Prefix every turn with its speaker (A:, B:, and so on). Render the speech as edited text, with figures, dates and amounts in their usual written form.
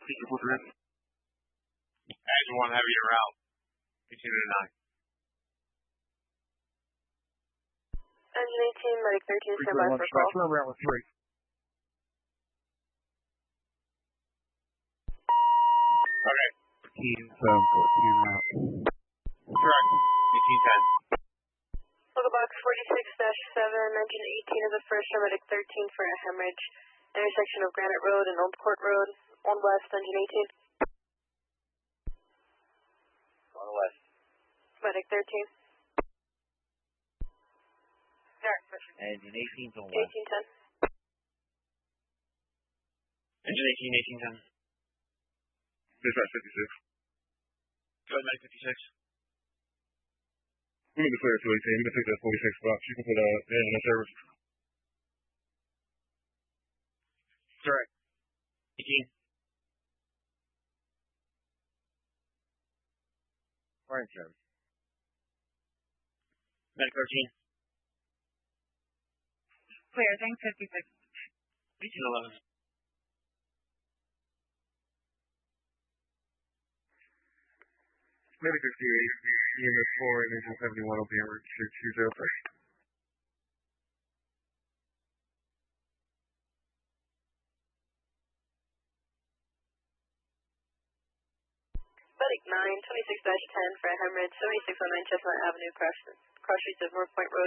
A: Engine 1 heavy en route. Continue to 9.
B: Engine 18, Medic 13, stand by for call.
C: We're around with 3.
A: Okay.
C: 14 out.
A: Correct. 1810.
B: Local box 46-7, engine 18 is the first, medic 13 for a hemorrhage. Intersection of Granite Road and Old Court Road, on west, engine 18.
D: On west.
B: Medic 13.
D: Engine 18's on west.
B: 1810.
A: Engine 18, 1810.
C: Dispatch 56.
A: Go ahead, Medic 56.
C: We need to clear 218. We can take that 46 box. You can put in the service.
A: Correct. 18.
D: We're in service.
A: Medic 13.
E: Clear, thanks 56.
A: 1811.
C: Medic 58, EMS 4, and engine 71 will be en route to 203.
B: Medic 9, 26-10 for a hemorrhage, 7609 Chestnut Avenue, cross streets of North Point Road.